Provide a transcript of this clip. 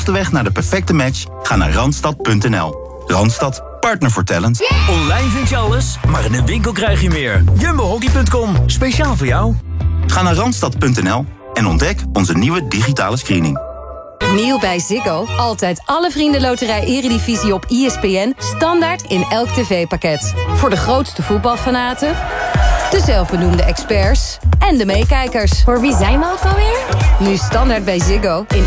snelste weg naar de perfecte match? Ga naar Randstad.nl. Randstad, partner voor talent. Online vind je alles, maar in de winkel krijg je meer. Jumbohockey.com, speciaal voor jou. Ga naar Randstad.nl en ontdek onze nieuwe digitale screening. Nieuw bij Ziggo. Altijd alle Vriendenloterij Eredivisie op ESPN. Standaard in elk tv-pakket. Voor de grootste voetbalfanaten, de zelfbenoemde experts en de meekijkers. Voor wie zijn we ook alweer? Nu standaard bij Ziggo in